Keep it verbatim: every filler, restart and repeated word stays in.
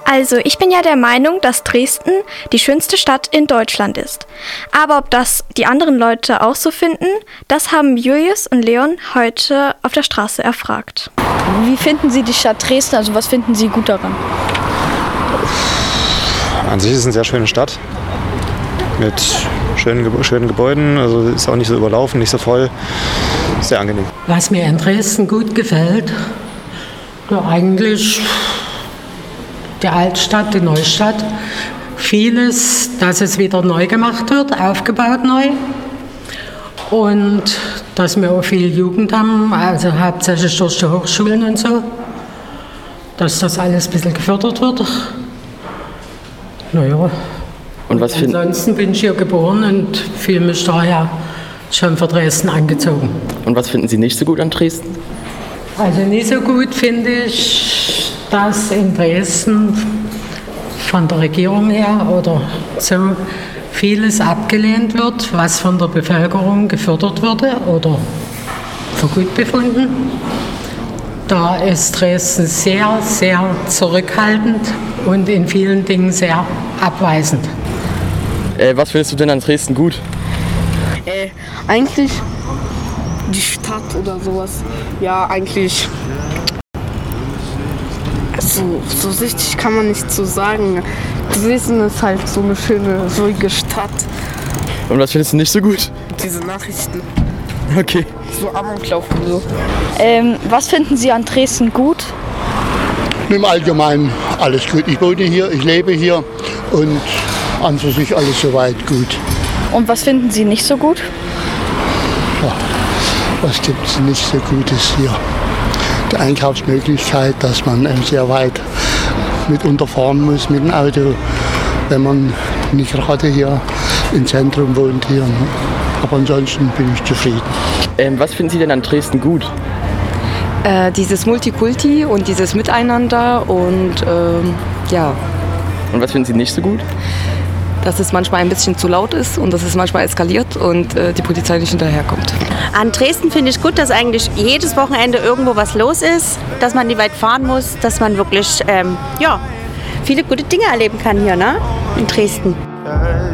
Also, ich bin ja der Meinung, dass Dresden die schönste Stadt in Deutschland ist. Aber ob das die anderen Leute auch so finden, das haben Julius und Leon heute auf der Straße erfragt. Wie finden Sie die Stadt Dresden? Also was finden Sie gut daran? An sich ist es eine sehr schöne Stadt mit schönen, Ge- schönen Gebäuden. Also ist auch nicht so überlaufen, nicht so voll. Sehr angenehm. Was mir in Dresden gut gefällt, ja, eigentlich die Altstadt, die Neustadt. Vieles, dass es wieder neu gemacht wird, aufgebaut neu. Und dass wir auch viel Jugend haben, also hauptsächlich durch die Hochschulen und so. Dass das alles ein bisschen gefördert wird. Naja. Und was finden? Ansonsten bin ich hier geboren und fühle mich daher schon für Dresden angezogen. Und was finden Sie nicht so gut an Dresden? Also nicht so gut finde ich, dass in Dresden von der Regierung her oder so vieles abgelehnt wird, was von der Bevölkerung gefördert wurde oder für gut befunden. Da ist Dresden sehr, sehr zurückhaltend und in vielen Dingen sehr abweisend. Äh, was findest du denn an Dresden gut? Äh, eigentlich die Stadt oder sowas. Ja, eigentlich. So, so richtig kann man nicht so sagen. Dresden ist halt so eine schöne, ruhige Stadt. Und was findest du nicht so gut? Diese Nachrichten. Okay. So Amoklauf und so. Ähm, was finden Sie an Dresden gut? Im Allgemeinen alles gut. Ich wohne hier, ich lebe hier und an für sich alles soweit gut. Und was finden Sie nicht so gut? Ja, was gibt es nicht so Gutes hier? Die Einkaufsmöglichkeit, dass man ähm, sehr weit mitunter fahren muss mit dem Auto, wenn man nicht gerade hier im Zentrum wohnt hier. Aber ansonsten bin ich zufrieden. Ähm, was finden Sie denn an Dresden gut? Äh, dieses Multikulti und dieses Miteinander und ähm, ja, Und was finden Sie nicht so gut? dass es manchmal ein bisschen zu laut ist und dass es manchmal eskaliert und äh, die Polizei nicht hinterherkommt. An Dresden finde ich gut, dass eigentlich jedes Wochenende irgendwo was los ist, dass man nicht weit fahren muss, dass man wirklich ähm, ja, viele gute Dinge erleben kann hier, ne? In Dresden.